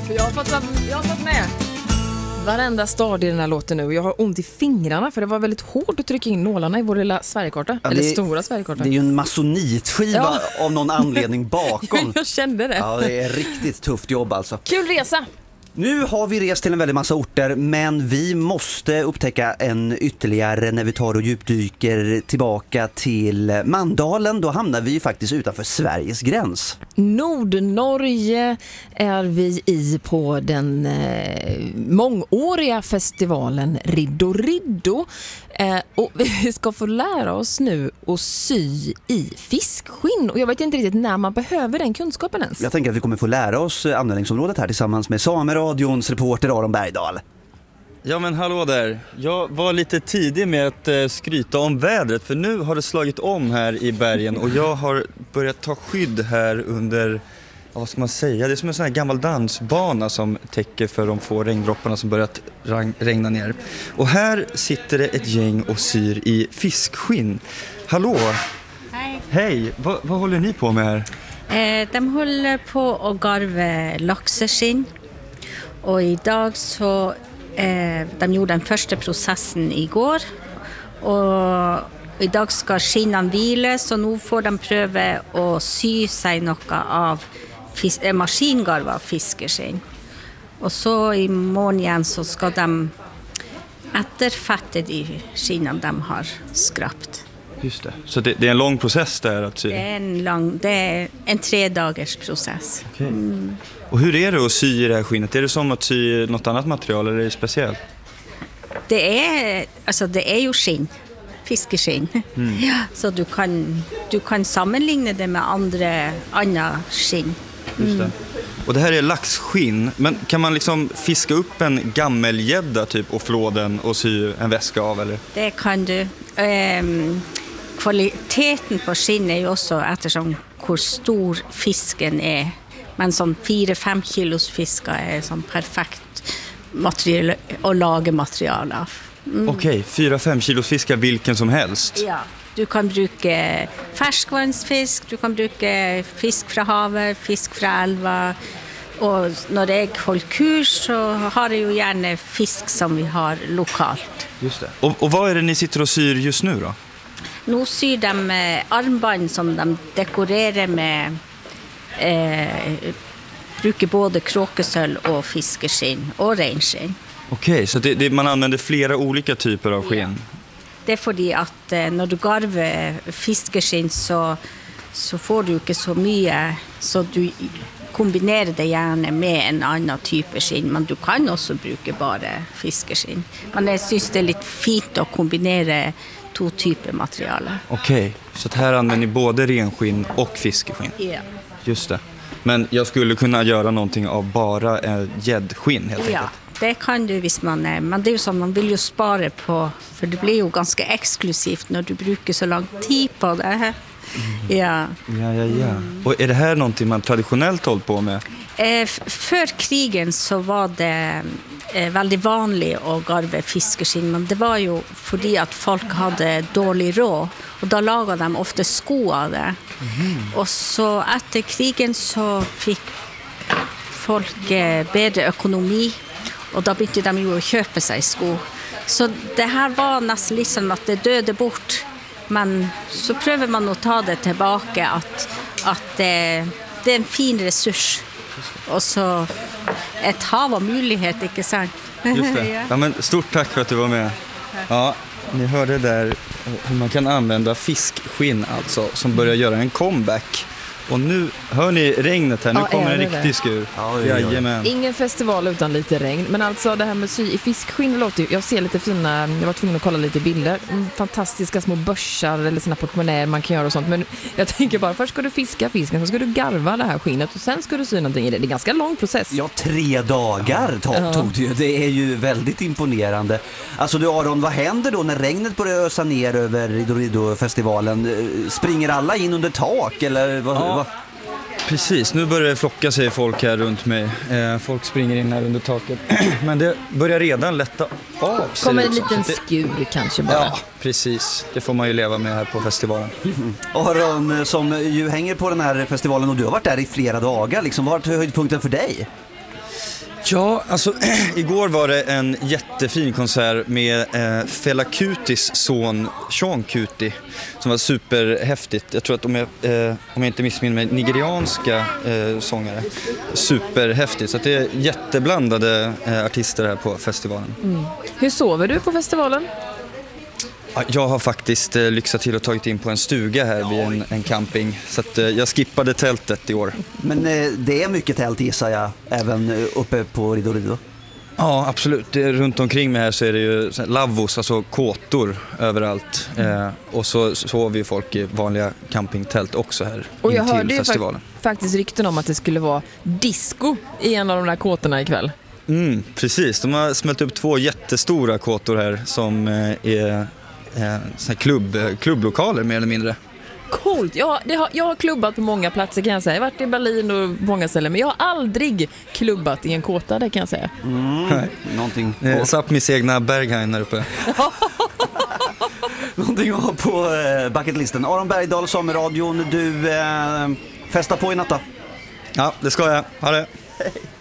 För jag har fått med varenda stad i den här låten nu. Jag har ont i fingrarna för det var väldigt hårt att trycka in nålarna i vår lilla Sverigekarta. Ja, eller stora Sverigekarta. Det är ju en masonitskiva av någon anledning bakom. Jag kände det. Ja, det är riktigt tufft jobb alltså. Kul resa! Nu har vi rest till en väldigt massa orter, men vi måste upptäcka en ytterligare när vi tar och djupdyker tillbaka till Mandalen. Då hamnar vi ju faktiskt utanför Sveriges gräns. Nordnorge är vi i på den mångåriga festivalen Riddo Riddo. Och vi ska få lära oss nu att sy i fiskskinn. Och jag vet inte riktigt när man behöver den kunskapen ens. Jag tänker att vi kommer få lära oss användningsområdet här tillsammans med Sameradions reporter Aron Bergdahl. Ja men hallå där, jag var lite tidig med att skryta om vädret för nu har det slagit om här i bergen och jag har börjat ta skydd här under, vad ska man säga, det är som en sån här gammal dansbana som täcker för de få regndropparna som börjat regna ner. Och här sitter det ett gäng och syr i fiskskinn. Hallå! Hej! Hej, vad håller ni på med här? De håller på att garva laxeskinn och idag så de gjorde den första processen igår och idag ska skinnen vila så nu får de pröva att sy sig något av maskingarva fiskeskinn. Och så i morgon igen så ska de återfatta de skinnen de har skrapt. Just det. Så det är en lång process där att sy? Det är en 3 dagars process. Okay. Mm. Och hur är det att sy i det här skinnet? Är det som att sy något annat material eller är det speciellt? Det är ju skinn, fiskeskinn. Mm. Ja, så du kan sammanligna det med andra skinn. Just det. Och det här är laxskinn, men kan man liksom fiska upp en gammelgädda typ och flå den och sy en väska av eller? Det kan du. Kvaliteten på skinn är ju också eftersom hur stor fisken är. Men som 4-5 kilos fiskar är som perfekt material och lagermaterial av. Mm. Okej, 4-5 kilos fiskar vilken som helst? Ja, du kan bruka färskvannsfisk, du kan bruka fisk från havet, fisk från älva. Och när jag håller kurs så har jag ju gärna fisk som vi har lokalt. Just det. Och vad är det ni sitter och syr just nu då? Nu syr de armband som de dekorerar med brukar både kråkesöl och fiskeskinn och renskinn. Okej, så man använder flera olika typer av skinn? Ja. Det är för att när du garvar fiskeskinn så får du inte så mycket så du kombinerar det gärna med en annan typ av skinn. Men du kan också bruka bara fiskeskinn. Men jag syns det är lite fint att kombinera 2 typer material. Okej, så här använder ni både renskinn och fiskeskinn? Ja. Just det. Men jag skulle kunna göra någonting av bara gäddskinn helt enkelt? Ja, det kan du visst man är. Men det är ju som man vill ju spara på. För det blir ju ganska exklusivt när du brukar så lång tid på det här. Ja. Ja. Och är det här någonting man traditionellt hållit på med? För krigen så var det väldigt vanligt att garva fiskeskinn. Men det var ju för att folk hade dålig råd. Och då lagade de ofta skor av det. Och så efter krigen så fick folk bättre ekonomi. Och då började de ju att köpa sig skor. Så det här var nästan liksom att det döde bort. Men så prövar man att ta det tillbaka att det är en fin resurs. Och så ett hav av möjlighet, inte sant? Just det. Ja, men stort tack för att du var med. Ja, ni hörde där hur man kan använda fiskskinn alltså, som börjar göra en comeback. Och nu hör ni regnet här, nu kommer en riktig skur. Jajamän. Ingen festival utan lite regn. Men alltså det här med sy i fiskskinn låter ju, jag ser lite fina, jag var tvungen att kolla lite bilder. Fantastiska små börsar eller såna portmonnäer man kan göra och sånt. Men jag tänker bara, först ska du fiska fisken, så ska du garva det här skinnet och sen ska du sy någonting i det. Det är en ganska lång process. Ja, 3 dagar tog det ju. Det är ju väldigt imponerande. Alltså du Aron, vad händer då när regnet börjar ösa ner över Riddo Riddo-festivalen? Springer alla in under tak eller vad? Precis, nu börjar det flocka sig folk här runt mig. Folk springer in här under taket. Men det börjar redan lätta av. Kommer en liten skur kanske bara. Ja, precis. Det får man ju leva med här på festivalen. Aron, som ju hänger på den här festivalen och du har varit där i flera dagar. Liksom, vad har varit höjdpunkten för dig? Ja, alltså igår var det en jättefin konsert med Fela Kutis son Sean Kuti som var superhäftigt. Jag tror att om jag inte missminner mig, nigerianska sångare. Superhäftigt, så att det är jätteblandade artister här på festivalen. Hur sover du på festivalen? Jag har faktiskt lyxat till och tagit in på en stuga här vid en camping. Så att jag skippade tältet i år. Men det är mycket tält gissar jag, även uppe på Ridå Ridå. Ja, absolut. Runt omkring mig här så är det ju lavvos, alltså kåtor överallt. Och så sover ju folk i vanliga campingtält också här Och jag in hörde till ju festivalen. faktiskt rykten om att det skulle vara disco i en av de där kåtorna ikväll. Precis, de har smält upp 2 jättestora kåtor här som är klubblokaler mer eller mindre. Coolt. Jag har klubbat på många platser kan jag säga. Jag har varit i Berlin och på många ställen, men jag har aldrig klubbat i en kåta, det kan jag säga. Någonting Sápmis egna Berghain här uppe. Någonting att ha på bucketlisten. Aron Bergdahl, Sommarradion. Du festar på i natt då? Ja, det ska jag. Ha det. Hej.